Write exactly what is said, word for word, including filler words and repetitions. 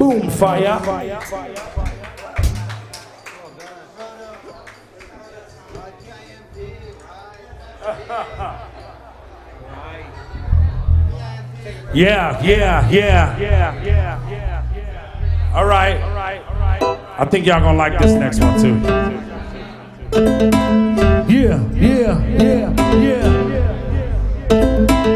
Boom fire. Yeah, yeah, yeah, yeah, yeah, yeah, yeah. All right, all right, all right. I think y'all gonna like this next one too. Yeah, yeah, yeah, yeah, yeah.